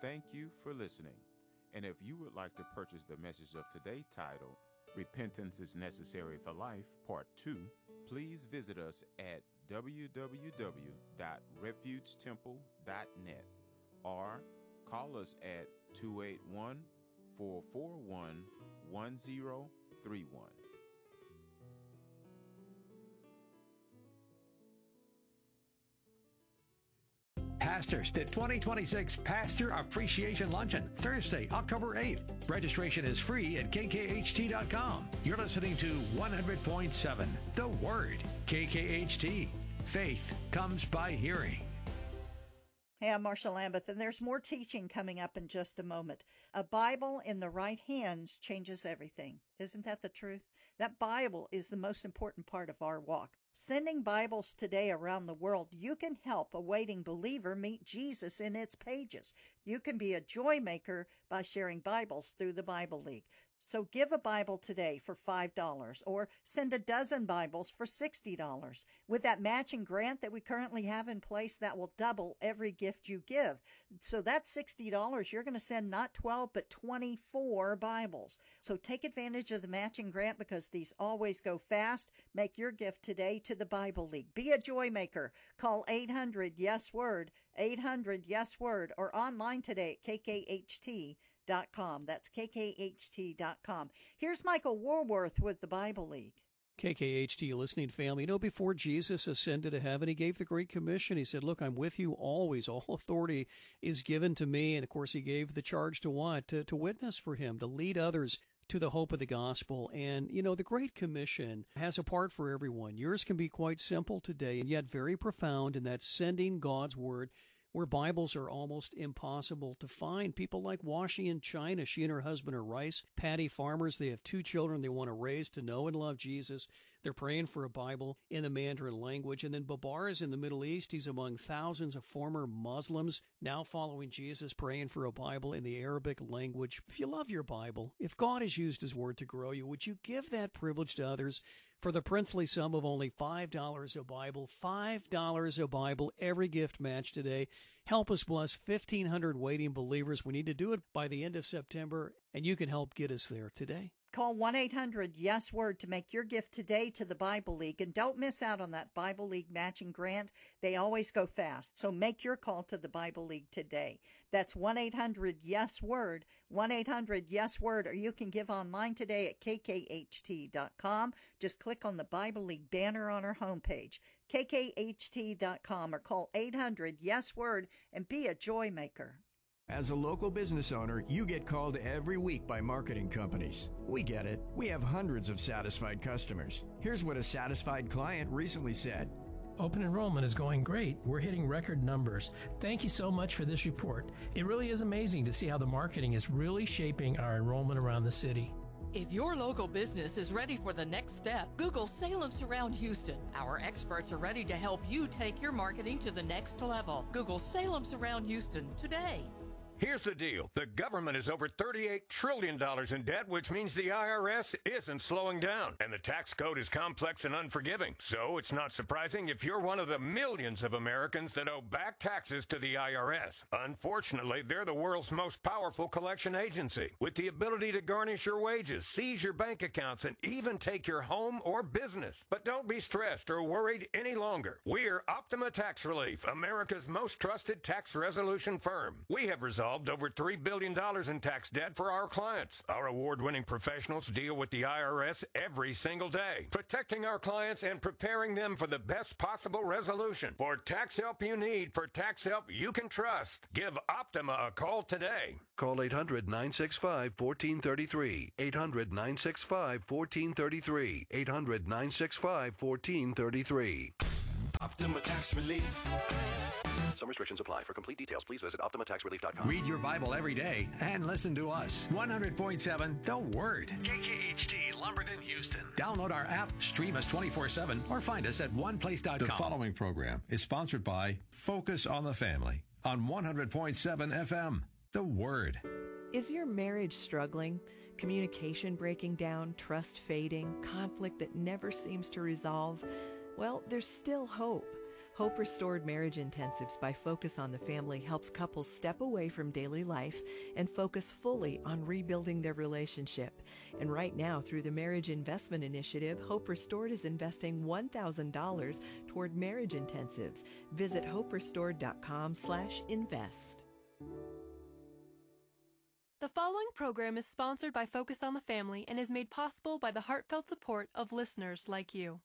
thank you for listening. And if you would like to purchase the message of today titled Repentance is Necessary for Life, Part 2, please visit us at www.refugetemple.net or call us at 281-441-1031. Pastors, the 2026 Pastor Appreciation Luncheon, Thursday, October 8th. Registration is free at kkht.com. You're listening to 100.7 The Word, KKHT. Faith comes by hearing. Hey, I'm Marsha Lambeth, and there's more teaching coming up in just a moment. A Bible in the right hands changes everything. Isn't that the truth? That Bible is the most important part of our walk. Sending Bibles today around the world, you can help a waiting believer meet Jesus in its pages. You can be a joy maker by sharing Bibles through the Bible League. So give a Bible today for $5 or send a dozen Bibles for $60. With that matching grant that we currently have in place, that will double every gift you give. So that's $60. You're going to send not 12, but 24 Bibles. So take advantage of the matching grant because these always go fast. Make your gift today to the Bible League. Be a joy maker. Call 800-YES-WORD, 800-YES-WORD, or online today at kkht.com. That's kkht.com. Here's Michael Warworth with the Bible League. KKHT listening family. You know, before Jesus ascended to heaven, he gave the Great Commission. He said, look, I'm with you always. All authority is given to me. And of course, he gave the charge to what? To witness for him, to lead others to the hope of the gospel. And, you know, the Great Commission has a part for everyone. Yours can be quite simple today and yet very profound, and that's sending God's word where Bibles are almost impossible to find. People like Washi in China, she and her husband are rice paddy farmers. They have 2 children they want to raise to know and love Jesus. They're praying for a Bible in the Mandarin language. And then Babar is in the Middle East. He's among thousands of former Muslims now following Jesus, praying for a Bible in the Arabic language. If you love your Bible, if God has used his word to grow you, would you give that privilege to others for the princely sum of only $5 a Bible? $5 a Bible, every gift match today. Help us bless 1,500 waiting believers. We need to do it by the end of September, and you can help get us there today. Call 1-800-YES-WORD to make your gift today to the Bible League. And don't miss out on that Bible League matching grant. They always go fast. So make your call to the Bible League today. That's 1-800-YES-WORD, 1-800-YES-WORD, or you can give online today at kkht.com. Just click on the Bible League banner on our homepage, kkht.com, or call 800-YES-WORD and be a joy maker. As a local business owner, you get called every week by marketing companies. We get it. We have hundreds of satisfied customers. Here's what a satisfied client recently said. Open enrollment is going great. We're hitting record numbers. Thank you so much for this report. It really is amazing to see how the marketing is really shaping our enrollment around the city. If your local business is ready for the next step, Google Salem Surround Houston. Our experts are ready to help you take your marketing to the next level. Google Salem Surround Houston today. Here's the deal. The government is over $38 trillion in debt, which means the IRS isn't slowing down. And the tax code is complex and unforgiving. So it's not surprising if you're one of the millions of Americans that owe back taxes to the IRS. Unfortunately, they're the world's most powerful collection agency, with the ability to garnish your wages, seize your bank accounts, and even take your home or business. But don't be stressed or worried any longer. We're Optima Tax Relief, America's most trusted tax resolution firm. We have resolved over $3 billion in tax debt for our clients. Our award-winning professionals deal with the IRS every single day, protecting our clients and preparing them for the best possible resolution. For tax help you need, for tax help you can trust, give Optima a call today. Call 800-965-1433. 800-965-1433. 800-965-1433. Optima Tax Relief. Some restrictions apply. For complete details, please visit OptimaTaxRelief.com. Read your Bible every day and listen to us. 100.7 The Word. KKHT, Lumberton, Houston. Download our app, stream us 24/7, or find us at oneplace.com. The following program is sponsored by Focus on the Family on 100.7 FM. The Word. Is your marriage struggling? Communication breaking down, trust fading, conflict that never seems to resolve? Well, there's still hope. Hope Restored Marriage Intensives by Focus on the Family helps couples step away from daily life and focus fully on rebuilding their relationship. And right now, through the Marriage Investment Initiative, Hope Restored is investing $1,000 toward marriage intensives. Visit hoperestored.com/invest. The following program is sponsored by Focus on the Family and is made possible by the heartfelt support of listeners like you.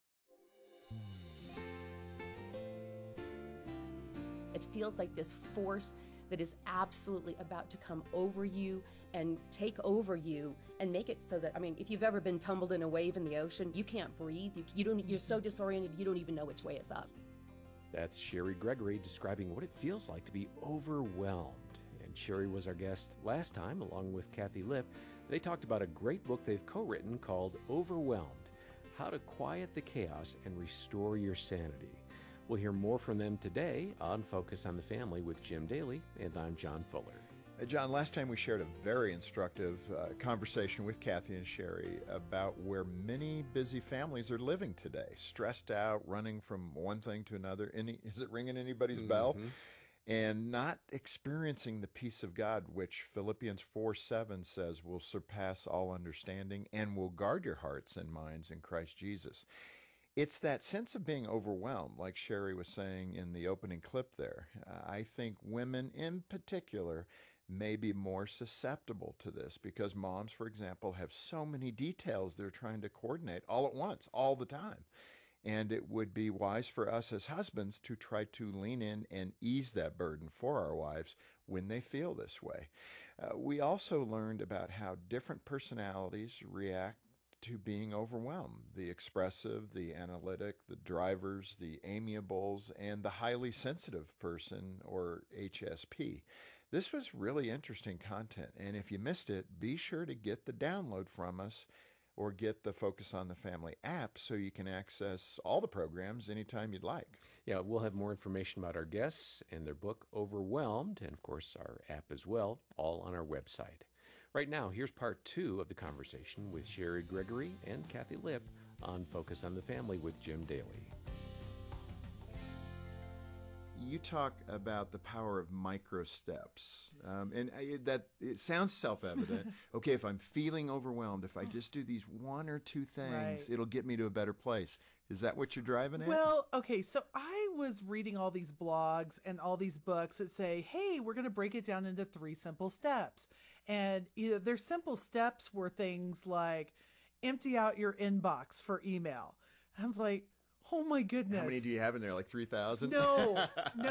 It feels like this force that is absolutely about to come over you and take over you and make it so that, I mean, if you've ever been tumbled in a wave in the ocean, you can't breathe. You're so disoriented, you don't even know which way is up. That's Sherry Gregory describing what it feels like to be overwhelmed. And Sherry was our guest last time, along with Kathy Lipp. They talked about a great book they've co-written called Overwhelmed: How to Quiet the Chaos and Restore Your Sanity. We'll hear more from them today on Focus on the Family with Jim Daly, and I'm John Fuller. John, last time we shared a very instructive conversation with Kathy and Sherry about where many busy families are living today, stressed out, running from one thing to another. Is it ringing anybody's bell? And not experiencing the peace of God, which Philippians 4:7 says will surpass all understanding and will guard your hearts and minds in Christ Jesus. It's that sense of being overwhelmed, like Sherry was saying in the opening clip there. I think women in particular may be more susceptible to this because moms, for example, have so many details they're trying to coordinate all at once, all the time. And it would be wise for us as husbands to try to lean in and ease that burden for our wives when they feel this way. We also learned about how different personalities react to being overwhelmed. The expressive, the analytic, the drivers, the amiables, and the highly sensitive person, or HSP. This was really interesting content, and if you missed it, be sure to get the download from us or get the Focus on the Family app so you can access all the programs anytime you'd like. Yeah, we'll have more information about our guests and their book, Overwhelmed, and of course our app as well, all on our website. Right now, here's part 2 of the conversation with Sherry Gregory and Kathy Lipp on Focus on the Family with Jim Daly. You talk about the power of micro steps, and that it sounds self-evident. Okay, if I'm feeling overwhelmed, if I just do these one or two things, it'll get me to a better place. Is that what you're driving at? Well, okay, so I was reading all these blogs and all these books that say, hey, we're going to break it down into 3 simple steps. And their simple steps were things like empty out your inbox for email. I'm like, oh my goodness. How many do you have in there? Like 3,000? No.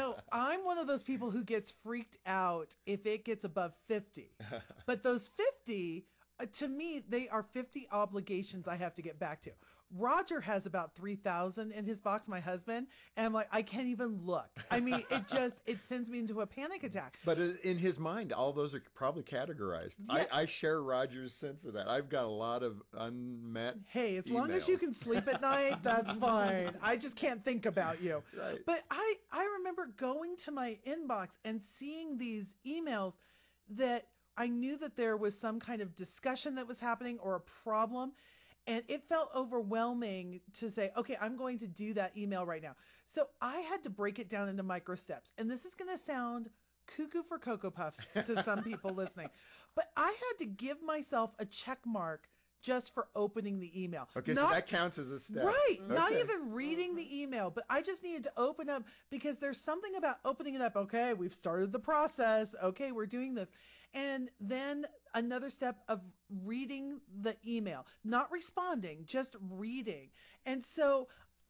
I'm one of those people who gets freaked out if it gets above 50. But those 50, to me, they are 50 obligations I have to get back to. Roger has about 3,000 in his box, my husband, and I'm like, I can't even look. I mean, it sends me into a panic attack. But in his mind, all those are probably categorized. Yeah. I share Roger's sense of that. I've got a lot of unmet Hey, as emails. Long as you can sleep at night, that's fine. I just can't think about you. Right. But I remember going to my inbox and seeing these emails that I knew that there was some kind of discussion that was happening or a problem. And it felt overwhelming to say, okay, I'm going to do that email right now. So I had to break it down into micro steps. And this is going to sound cuckoo for Cocoa Puffs to some people listening. But I had to give myself a check mark just for opening the email. Okay, so that counts as a step. Right. Okay. Not even reading the email, but I just needed to open up because there's something about opening it up. Okay, we've started the process. Okay, we're doing this. And then another step of reading the email, not responding, just reading. And so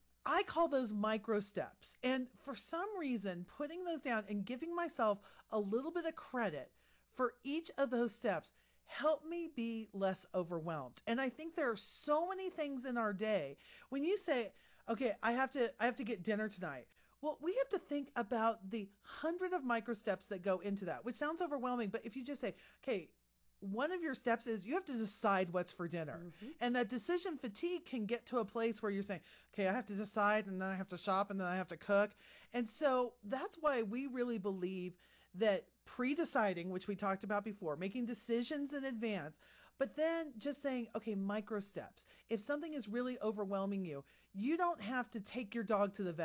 I call those micro steps. And for some reason, putting those down and giving myself a little bit of credit for each of those steps helped me be less overwhelmed. And I think there are so many things in our day when you say, okay, I have to get dinner tonight. Well, we have to think about the 100 of micro steps that go into that, which sounds overwhelming. But if you just say, okay, one of your steps is you have to decide what's for dinner. Mm-hmm. And that decision fatigue can get to a place where you're saying, okay, I have to decide, and then I have to shop, and then I have to cook. And so that's why we really believe that pre-deciding, which we talked about before, making decisions in advance, but then just saying, okay, micro steps. If something is really overwhelming you, you don't have to take your dog to the vet.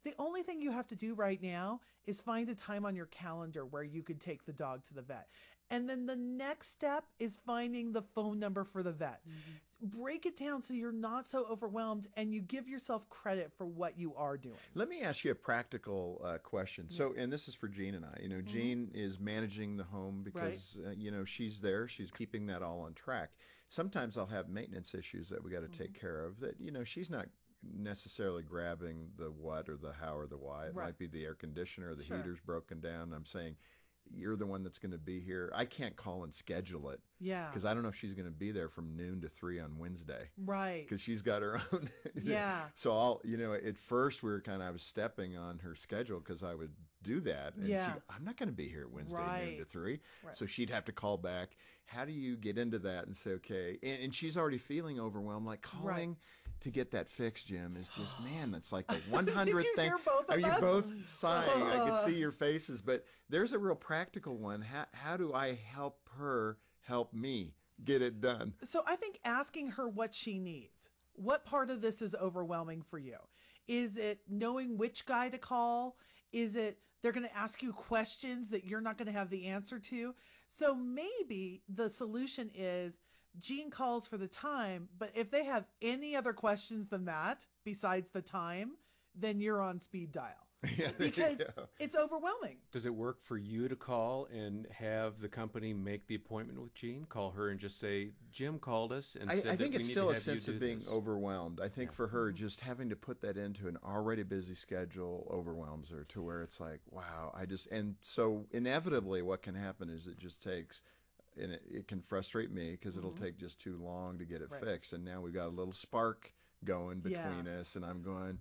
The only thing you have to do right now is find a time on your calendar where you could take the dog to the vet. And then the next step is finding the phone number for the vet. Break it down so you're not so overwhelmed and you give yourself credit for what you are doing. Let me ask you a practical question. So, and this is for Jean and I. You know, Jean is managing the home because, you know, she's there. She's keeping that all on track. Sometimes I'll have maintenance issues that we got to take care of that, you know, she's not necessarily grabbing the what or the how or the why. It might be the air conditioner, the heater's broken down. I'm saying, you're the one that's going to be here. I can't call and schedule it. Yeah. Because I don't know if she's going to be there from noon to 3 on Wednesday. Right. Because she's got her own. Yeah. So at first I was stepping on her schedule because I would do that. And I'm not going to be here Wednesday noon to 3. Right. So she'd have to call back. How do you get into that and say, okay? And she's already feeling overwhelmed, like calling to get that fixed, Jim, is just, man, that's like the 100th thing. You're both sighing. I could see your faces. But there's a real practical one. How do I help her help me get it done? So I think asking her what she needs. What part of this is overwhelming for you? Is it knowing which guy to call? Is it they're going to ask you questions that you're not going to have the answer to? So maybe the solution is Jean calls for the time, but if they have any other questions than that, besides the time, then you're on speed dial. Because it's overwhelming. Does it work for you to call and have the company make the appointment with Jean? Call her and just say, Jim called us and said I think that it's we still need to a sense of being overwhelmed. I think for her, just having to put that into an already busy schedule overwhelms her to where it's like, wow, and so inevitably what can happen is it just takes, and it can frustrate me because it'll take just too long to get it fixed. And now we've got a little spark going between us, and I'm going,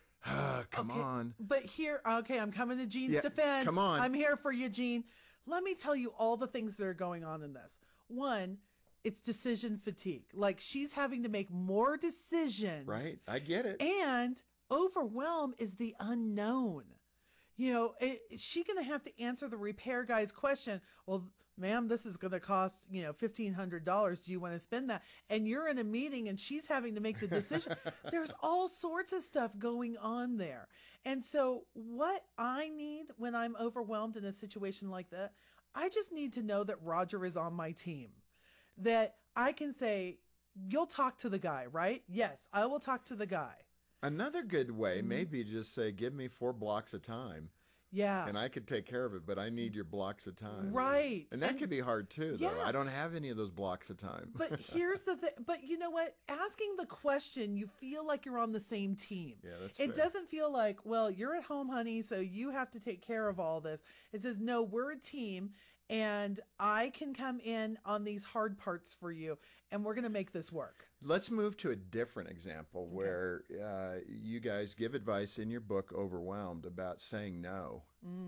come on. But here, I'm coming to Jean's defense. Come on. I'm here for you, Jean. Let me tell you all the things that are going on in this. One, it's decision fatigue. Like she's having to make more decisions. Right. I get it. And overwhelm is the unknown. You know, is she going to have to answer the repair guy's question? Well, ma'am, this is going to cost, $1,500. Do you want to spend that? And you're in a meeting and she's having to make the decision. There's all sorts of stuff going on there. And so what I need when I'm overwhelmed in a situation like that, I just need to know that Roger is on my team. That I can say, you'll talk to the guy, right? Yes, I will talk to the guy. Another good way may be just say, give me 4 blocks of time. Yeah. And I could take care of it, but I need your blocks of time. Right. And that could be hard too, though. I don't have any of those blocks of time. But here's the thing. But you know what? Asking the question, you feel like you're on the same team. Yeah, that's It doesn't feel like, well, you're at home, honey, so you have to take care of all this. It says, no, we're a team. And I can come in on these hard parts for you, and we're going to make this work. Let's move to a different example where you guys give advice in your book, Overwhelmed, about saying no,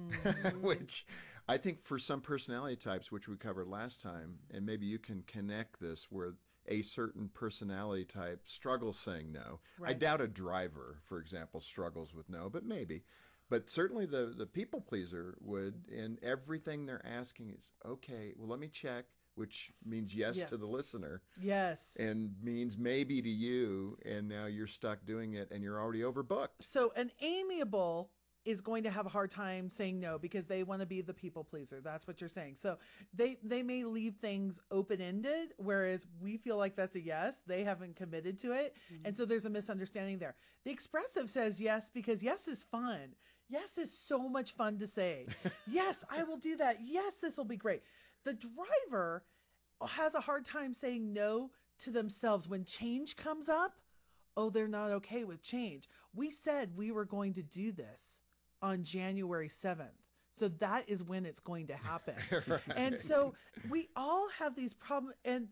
which I think for some personality types, which we covered last time, and maybe you can connect this where a certain personality type struggles saying no. Right. I doubt a driver, for example, struggles with no, but maybe. But certainly the people pleaser would, and everything they're asking is, okay, well, let me check, which means yes to the listener. Yes. And means maybe to you, and now you're stuck doing it, and you're already overbooked. So an amiable is going to have a hard time saying no because they want to be the people pleaser. That's what you're saying. So they may leave things open-ended, whereas we feel like that's a yes. They haven't committed to it. And so there's a misunderstanding there. The expressive says yes because yes is fun. Yes is so much fun to say. Yes, I will do that. Yes, this will be great. The driver has a hard time saying no to themselves when change comes up. Oh, they're not okay with change. We said we were going to do this on January 7th. So that is when it's going to happen. Right. And so we all have these problems. And,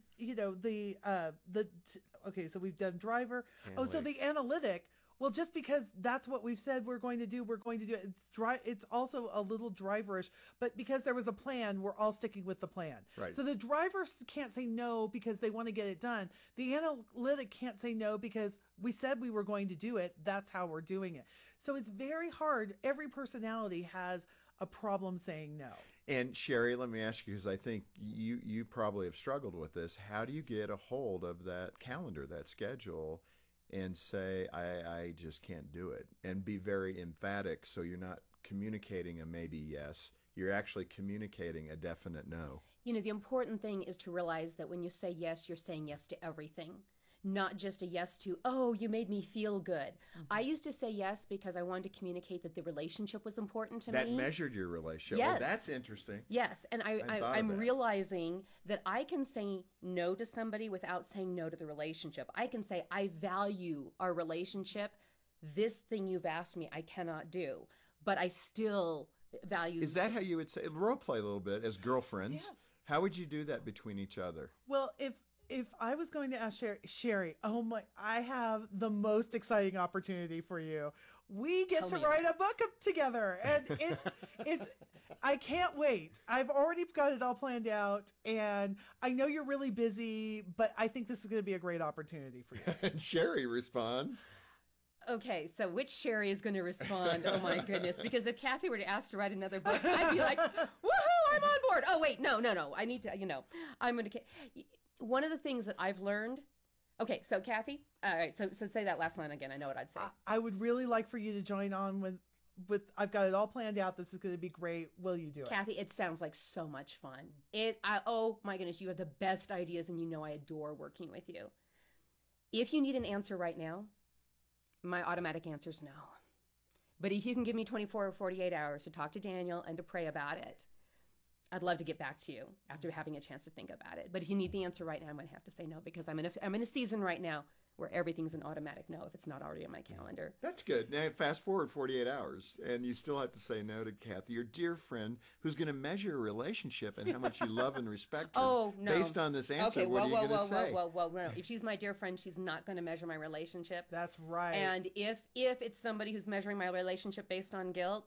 okay, so we've done driver. Analytics. Oh, so the analytic. Well, just because that's what we've said we're going to do it. It's also a little driverish, but because there was a plan, we're all sticking with the plan. Right. So the drivers can't say no because they want to get it done. The analytic can't say no because we said we were going to do it. That's how we're doing it. So it's very hard. Every personality has a problem saying no. And Sherry, let me ask you, because I think you probably have struggled with this. How do you get a hold of that calendar, that schedule, and say, I just can't do it, and be very emphatic so you're not communicating a maybe yes, you're actually communicating a definite no. You know, the important thing is to realize that when you say yes, you're saying yes to everything. Not just a yes to, oh, you made me feel good. I used to say yes because I wanted to communicate that the relationship was important to me. That measured your relationship. Yes. Well, that's interesting. Yes, and I'm realizing that I can say no to somebody without saying no to the relationship. I can say, I value our relationship. This thing you've asked me, I cannot do. But I still value... Is that how you would say, role play a little bit as girlfriends? Yeah. How would you do that between each other? Well, if I was going to ask Sherry, oh my, I have the most exciting opportunity for you. We get to write a book together, and it's I can't wait. I've already got it all planned out, and I know you're really busy, but I think this is going to be a great opportunity for you. And Sherry responds. Okay, so which Sherry is going to respond? Oh my goodness! Because if Kathy were to ask to write another book, I'd be like, "Woohoo! I'm on board." Oh wait, no. I need to. I'm going to. One of the things that I've learned. Okay, so Kathy. All right, so say that last line again. I know what I'd say. I would really like for you to join on with. I've got it all planned out. This is going to be great. Will you do it, Kathy? It sounds like so much fun. Oh my goodness, you have the best ideas, and I adore working with you. If you need an answer right now, my automatic answer is no. But if you can give me 24 or 48 hours to talk to Daniel and to pray about it, I'd love to get back to you after having a chance to think about it. But if you need the answer right now, I'm going to have to say no, because I'm in a season right now where everything's an automatic no if it's not already on my calendar. That's good. Now, fast forward 48 hours, and you still have to say no to Kathy, your dear friend, who's going to measure a relationship and how much you love and respect her. Oh, no. Based on this answer, okay, what are you going to say? Whoa. If she's my dear friend, she's not going to measure my relationship. That's right. And if it's somebody who's measuring my relationship based on guilt,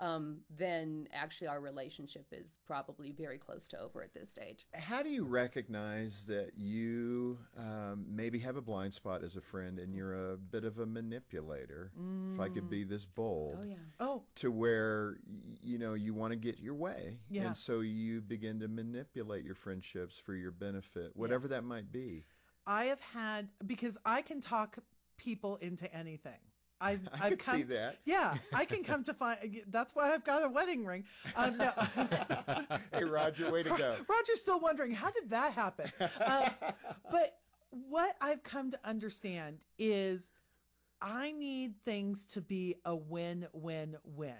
then actually our relationship is probably very close to over at this stage. How do you recognize that you maybe have a blind spot as a friend and you're a bit of a manipulator, if I could be this bold, to where, you want to get your way. Yeah. And so you begin to manipulate your friendships for your benefit, whatever that might be. I have had, because I can talk people into anything. I could see that. Yeah, I can come to find. That's why I've got a wedding ring. No. Hey, Roger, way to go. Roger's still wondering, how did that happen? But what I've come to understand is I need things to be a win-win-win.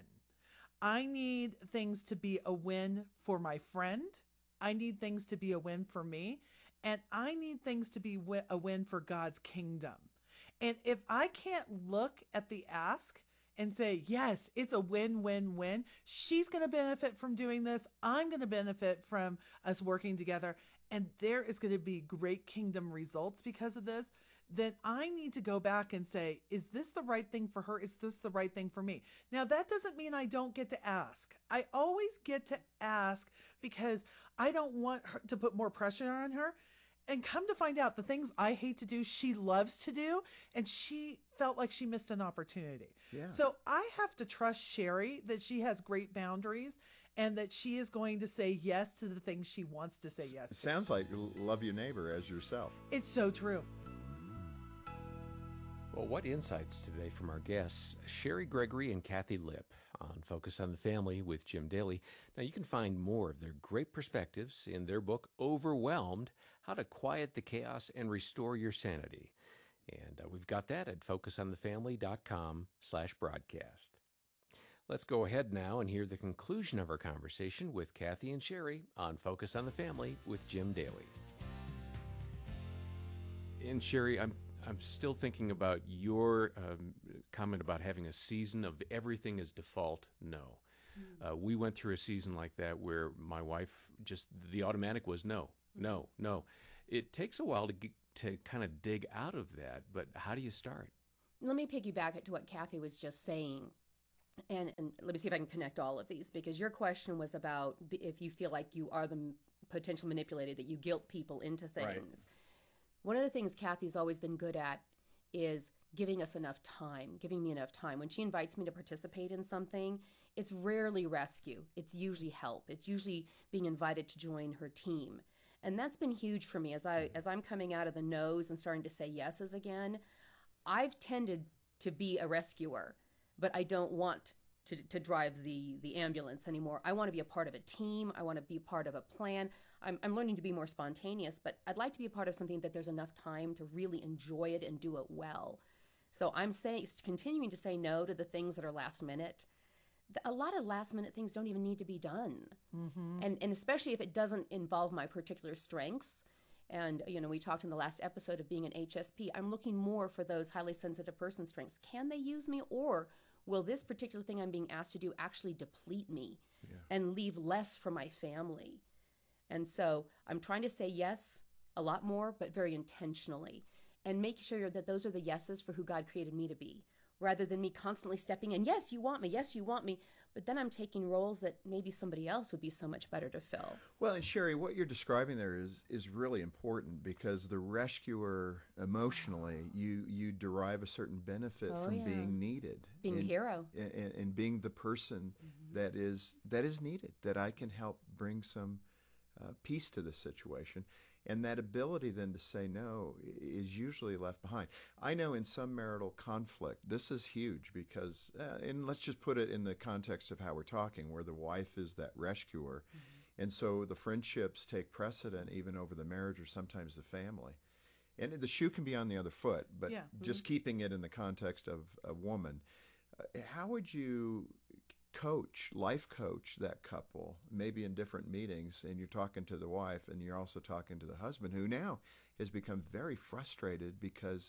I need things to be a win for my friend. I need things to be a win for me. And I need things to be a win for God's kingdom. And if I can't look at the ask and say, yes, it's a win-win-win, she's going to benefit from doing this, I'm going to benefit from us working together, and there is going to be great kingdom results because of this, then I need to go back and say, is this the right thing for her? Is this the right thing for me? Now, that doesn't mean I don't get to ask. I always get to ask because I don't want her to put more pressure on her. And come to find out, the things I hate to do, she loves to do, and she felt like she missed an opportunity. Yeah. So I have to trust Sherry that she has great boundaries and that she is going to say yes to the things she wants to say yes to. It sounds like love your neighbor as yourself. It's so true. Well, what insights today from our guests, Sherry Gregory and Kathy Lipp, on Focus on the Family with Jim Daly. Now, you can find more of their great perspectives in their book, Overwhelmed, How to Quiet the Chaos and Restore Your Sanity. And we've got that at focusonthefamily.com/broadcast. Let's go ahead now and hear the conclusion of our conversation with Kathy and Sherry on Focus on the Family with Jim Daly. And Sherry, I'm still thinking about your comment about having a season of everything as default. No. We went through a season like that where my wife the automatic was no. It takes a while to kind of dig out of that, but how do you start? Let me piggyback it to what Kathy was just saying. And let me see if I can connect all of these, because your question was about if you feel like you are the potential manipulator, that you guilt people into things. Right. One of the things Kathy's always been good at is giving me enough time. When she invites me to participate in something, it's rarely rescue. It's usually help. It's usually being invited to join her team. And that's been huge for me as I'm coming out of the no's and starting to say yeses again. I've tended to be a rescuer, but I don't want to drive the ambulance anymore. I want to be a part of a team. I want to be part of a plan. I'm learning to be more spontaneous, but I'd like to be a part of something that there's enough time to really enjoy it and do it well. So I'm continuing to say no to the things that are last minute. A lot of last minute things don't even need to be done. Mm-hmm. And especially if it doesn't involve my particular strengths. And, we talked in the last episode of being an HSP. I'm looking more for those highly sensitive person strengths. Can they use me, or will this particular thing I'm being asked to do actually deplete me and leave less for my family? And so I'm trying to say yes a lot more, but very intentionally, and make sure that those are the yeses for who God created me to be, rather than me constantly stepping in. Yes, you want me. Yes, you want me. But then I'm taking roles that maybe somebody else would be so much better to fill. Well, and Sherry, what you're describing there is really important, because the rescuer, emotionally, you derive a certain benefit from being needed. Being a hero. And being the person that is needed, that I can help bring some peace to the situation. And that ability then to say no is usually left behind. I know in some marital conflict, this is huge because, and let's just put it in the context of how we're talking, where the wife is that rescuer. And so the friendships take precedent even over the marriage or sometimes the family. And the shoe can be on the other foot, but just keeping it in the context of a woman, how would you life coach that couple, maybe in different meetings, and you're talking to the wife and you're also talking to the husband, who now has become very frustrated because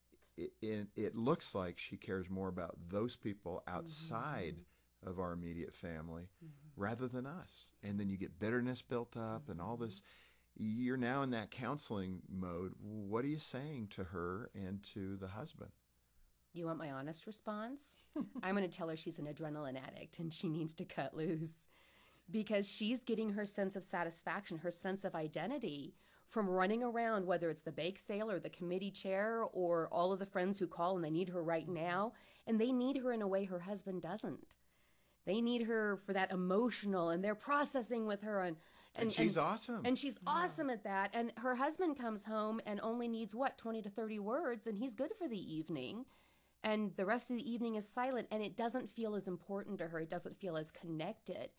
it looks like she cares more about those people outside of our immediate family rather than us. And then you get bitterness built up and all this. You're now in that counseling mode. What are you saying to her and to the husband? You want my honest response? I'm going to tell her she's an adrenaline addict and she needs to cut loose, because she's getting her sense of satisfaction, her sense of identity from running around, whether it's the bake sale or the committee chair or all of the friends who call and they need her right now. And they need her in a way her husband doesn't. They need her for that emotional, and they're processing with her. And she's awesome. And she's awesome at that. And her husband comes home and only needs, 20 to 30 words, and he's good for the evening. And the rest of the evening is silent, and it doesn't feel as important to her. It doesn't feel as connected.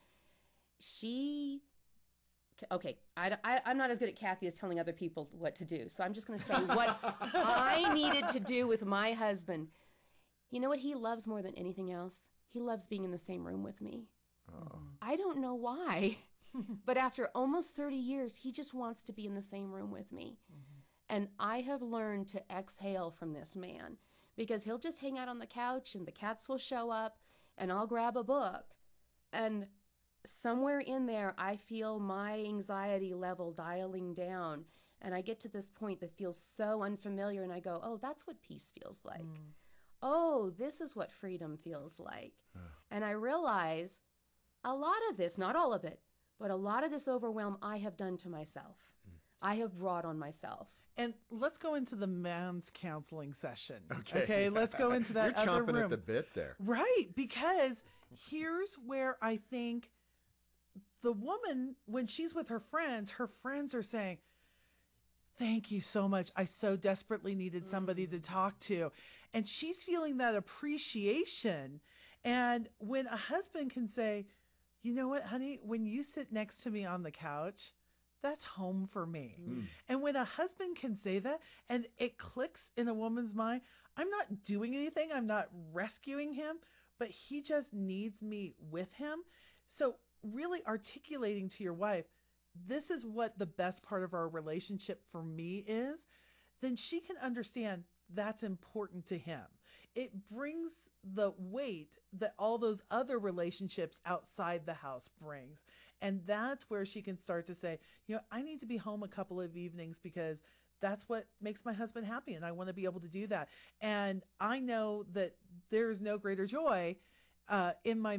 I'm not as good at Kathy as telling other people what to do. So I'm just going to say what I needed to do with my husband. You know what he loves more than anything else? He loves being in the same room with me. Oh. I don't know why, but after almost 30 years, he just wants to be in the same room with me. And I have learned to exhale from this man, because he'll just hang out on the couch and the cats will show up and I'll grab a book. And somewhere in there, I feel my anxiety level dialing down. And I get to this point that feels so unfamiliar, and I go, oh, that's what peace feels like. Oh, this is what freedom feels like. And I realize a lot of this, not all of it, but a lot of this overwhelm I have done to myself. I have brought on myself. And let's go into the man's counseling session. Okay, let's go into that You're other chomping room. at the bit there. Right, because here's where I think the woman, when she's with her friends are saying, thank you so much. I so desperately needed somebody to talk to. And she's feeling that appreciation. And when a husband can say, you know what, honey, when you sit next to me on the couch, that's home for me. And when a husband can say that and it clicks in a woman's mind, I'm not doing anything, I'm not rescuing him, but he just needs me with him. So really articulating to your wife, this is what the best part of our relationship for me is, then she can understand that's important to him. It brings the weight that all those other relationships outside the house brings. And that's where she can start to say, I need to be home a couple of evenings because that's what makes my husband happy. And I want to be able to do that. And I know that there is no greater joy in my